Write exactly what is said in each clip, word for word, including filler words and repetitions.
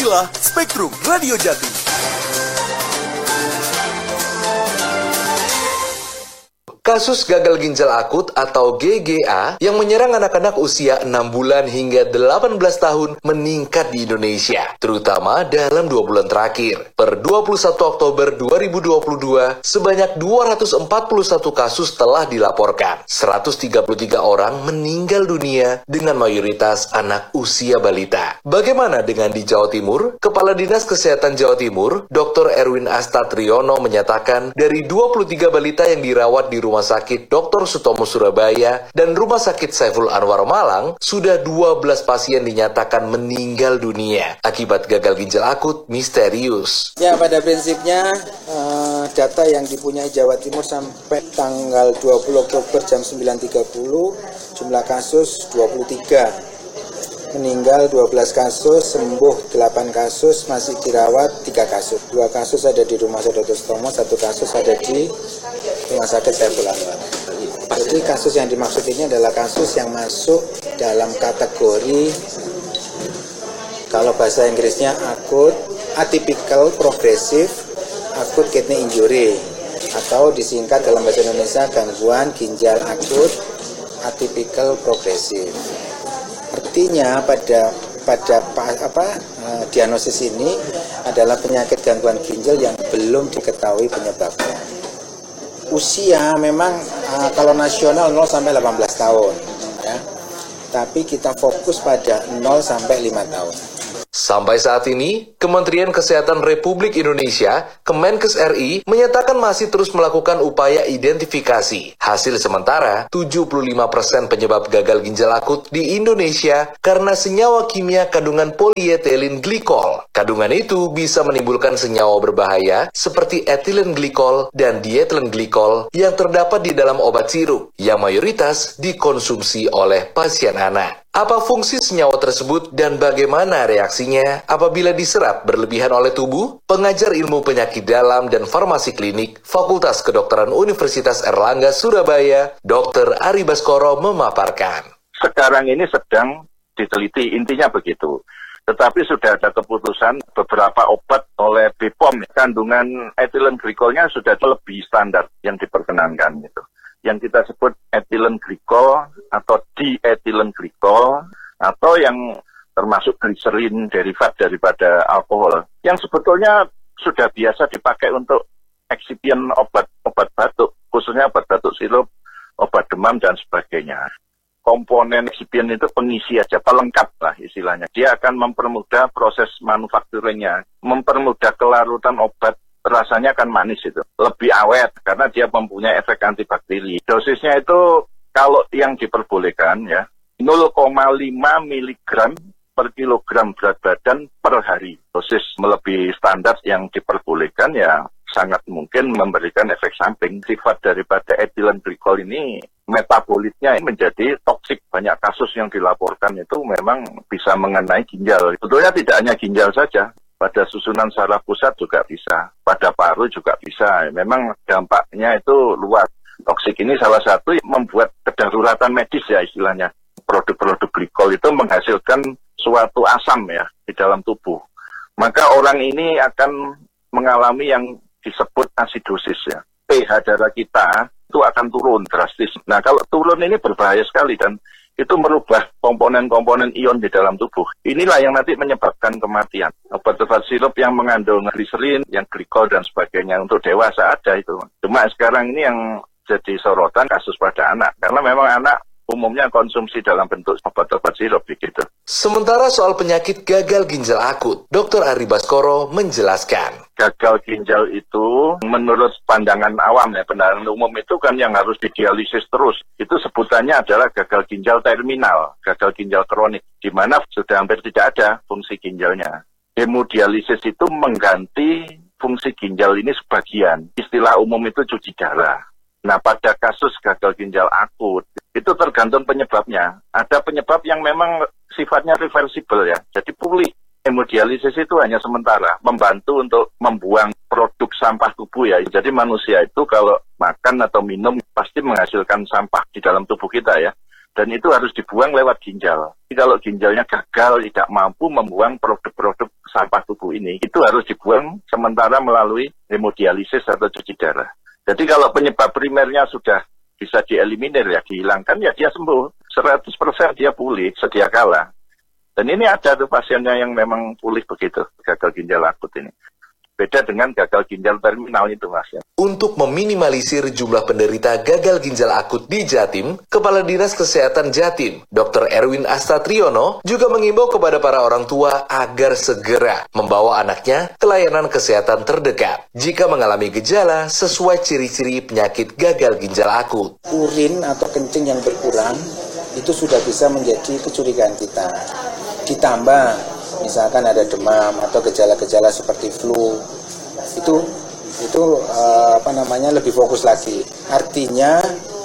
Inilah Spektrum Radio Jatim. Kasus gagal ginjal akut atau G G A yang menyerang anak-anak usia enam bulan hingga delapan belas tahun meningkat di Indonesia, terutama dalam dua bulan terakhir. Per dua puluh satu Oktober dua ribu dua puluh dua, sebanyak dua ratus empat puluh satu kasus telah dilaporkan. seratus tiga puluh tiga orang meninggal dunia dengan mayoritas anak usia balita. Bagaimana dengan di Jawa Timur? Kepala Dinas Kesehatan Jawa Timur, Doktor Erwin Astatriono menyatakan dari dua puluh tiga balita yang dirawat di rumah Rumah Sakit Doktor Sutomo Surabaya dan Rumah Sakit Saiful Anwar Malang, sudah dua belas pasien dinyatakan meninggal dunia akibat gagal ginjal akut misterius. Ya, pada prinsipnya uh, data yang dipunyai Jawa Timur sampai tanggal dua puluh Oktober jam sembilan tiga puluh, jumlah kasus dua puluh tiga. Meninggal dua belas kasus, sembuh delapan kasus, masih dirawat tiga kasus. Dua kasus ada di Rumah Sakit Doktor Sutomo, satu kasus ada di Rumah Sakit Saiful Anwar. Jadi kasus yang dimaksud ini adalah kasus yang masuk dalam kategori, kalau bahasa Inggrisnya akut, atypical progressive acute kidney injury, atau disingkat dalam bahasa Indonesia gangguan ginjal akut atypical progressive. Artinya pada pada apa diagnosis ini adalah penyakit gangguan ginjal yang belum diketahui penyebabnya. Usia memang uh, kalau nasional nol sampai delapan belas tahun ya. Tapi kita fokus pada nol sampai lima tahun. Sampai saat ini, Kementerian Kesehatan Republik Indonesia, Kemenkes R I, menyatakan masih terus melakukan upaya identifikasi. Hasil sementara, tujuh puluh lima persen penyebab gagal ginjal akut di Indonesia karena senyawa kimia kandungan polietilen glikol. Kandungan itu bisa menimbulkan senyawa berbahaya seperti etilen glikol dan dietilen glikol yang terdapat di dalam obat sirup, yang mayoritas dikonsumsi oleh pasien anak. Apa fungsi senyawa tersebut dan bagaimana reaksinya apabila diserap berlebihan oleh tubuh? Pengajar ilmu penyakit dalam dan farmasi klinik Fakultas Kedokteran Universitas Erlangga Surabaya, Dokter Ari Baskoro memaparkan. Sekarang ini sedang diteliti, intinya begitu. Tetapi sudah ada keputusan beberapa obat oleh B P O M, kandungan etilen glikolnya sudah lebih standar yang diperkenankan gitu. Yang kita sebut etilen glikol atau dietilen glikol, atau yang termasuk gliserin derivat daripada alkohol, yang sebetulnya sudah biasa dipakai untuk eksipien obat-obat batuk, khususnya obat batuk sirup, obat demam, dan sebagainya. Komponen eksipien itu pengisi aja, pelengkap lah istilahnya. Dia akan mempermudah proses manufakturnya, mempermudah kelarutan obat. Rasanya akan manis itu, lebih awet karena dia mempunyai efek antibakteri. Dosisnya itu kalau yang diperbolehkan ya nol koma lima miligram per kilogram berat badan per hari. Dosis melebihi standar yang diperbolehkan ya sangat mungkin memberikan efek samping. Sifat daripada etilen glikol ini metabolitnya menjadi toksik. Banyak kasus yang dilaporkan itu memang bisa mengenai ginjal. Sebetulnya tidak hanya ginjal saja. Pada susunan saraf pusat juga bisa, pada paru juga bisa. Memang dampaknya itu luas. Toksik ini salah satu yang membuat kedaruratan medis ya istilahnya. Produk-produk glikol itu menghasilkan suatu asam ya di dalam tubuh. Maka orang ini akan mengalami yang disebut asidosis ya. pH darah kita itu akan turun drastis. Nah kalau turun ini berbahaya sekali dan itu merubah komponen-komponen ion di dalam tubuh. Inilah yang nanti menyebabkan kematian. Obat-obat sirup yang mengandung gliserin, yang glikol dan sebagainya untuk dewasa ada itu. Cuma sekarang ini yang jadi sorotan kasus pada anak. Karena memang anak umumnya konsumsi dalam bentuk obat-obat sirup begitu. Sementara soal penyakit gagal ginjal akut, Dokter Ari Baskoro menjelaskan. Gagal ginjal itu menurut pandangan awam ya, pandangan umum itu kan yang harus didialisis terus. Itu sebutannya adalah gagal ginjal terminal, gagal ginjal kronik, di mana sudah hampir tidak ada fungsi ginjalnya. Hemodialisis itu mengganti fungsi ginjal ini sebagian. Istilah umum itu cuci darah. Nah, pada kasus gagal ginjal akut, itu tergantung penyebabnya. Ada penyebab yang memang sifatnya reversible ya, jadi pulih. Hemodialisis itu hanya sementara, membantu untuk membuang produk sampah tubuh ya. Jadi manusia itu kalau makan atau minum pasti menghasilkan sampah di dalam tubuh kita ya. Dan itu harus dibuang lewat ginjal. Jadi kalau ginjalnya gagal, tidak mampu membuang produk-produk sampah tubuh ini itu harus dibuang sementara melalui hemodialisis atau cuci darah. Jadi kalau penyebab primernya sudah bisa dieliminir, ya dihilangkan, ya dia sembuh. seratus persen dia pulih sedia kala. Dan ini ada tuh pasiennya yang memang pulih begitu, gagal ginjal akut ini. Beda dengan gagal ginjal terminal itu, Mas. Ya. Untuk meminimalisir jumlah penderita gagal ginjal akut di Jatim, Kepala Dinas Kesehatan Jatim, dokter Erwin Astatriono, juga mengimbau kepada para orang tua agar segera membawa anaknya ke layanan kesehatan terdekat jika mengalami gejala sesuai ciri-ciri penyakit gagal ginjal akut. Urin atau kencing yang berkurang itu sudah bisa menjadi kecurigaan kita. Ditambah misalkan ada demam atau gejala-gejala seperti flu, itu itu uh, apa namanya lebih fokus lagi. Artinya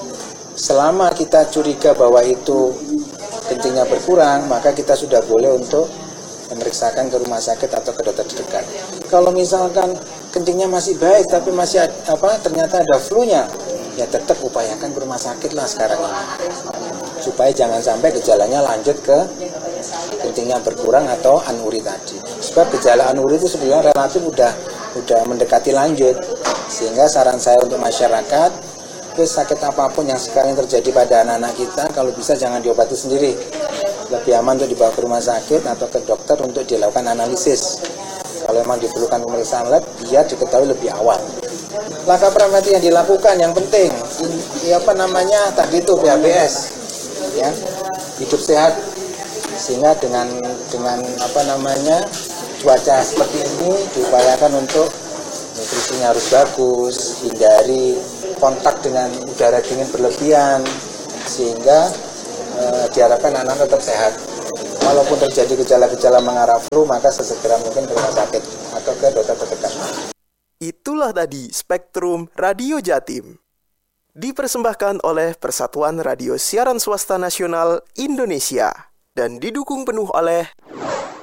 selama kita curiga bahwa itu kencingnya berkurang, maka kita sudah boleh untuk memeriksakan ke rumah sakit atau ke dokter terdekat. Kalau misalkan kencingnya masih baik tapi masih ada, apa ternyata ada flu-nya, ya tetap upayakan ke rumah sakit lah sekarang ini, supaya jangan sampai gejalanya lanjut ke kencingnya berkurang atau anuri tadi. Sebab gejala anuri itu sebenarnya relatif udah udah mendekati lanjut, sehingga saran saya untuk masyarakat, terus sakit apapun yang sekarang terjadi pada anak-anak kita, kalau bisa jangan diobati sendiri, lebih aman untuk dibawa ke rumah sakit atau ke dokter untuk dilakukan analisis. Kalau memang diperlukan pemeriksaan lab, biar diketahui lebih awal. Langkah preventif yang dilakukan yang penting, ini apa namanya tadi itu P H B S, ya, hidup sehat, sehingga dengan dengan apa namanya cuaca seperti ini diupayakan untuk nutrisinya harus bagus, hindari kontak dengan udara dingin berlebihan, sehingga e, diharapkan anak tetap sehat. Walaupun terjadi gejala-gejala mengarah flu, maka sesegera mungkin ke rumah sakit atau ke dokter terdekat. Itulah tadi Spektrum Radio Jatim. Dipersembahkan oleh Persatuan Radio Siaran Swasta Nasional Indonesia dan didukung penuh oleh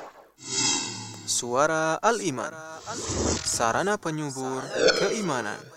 Suara Al-Iman, sarana penyubur keimanan.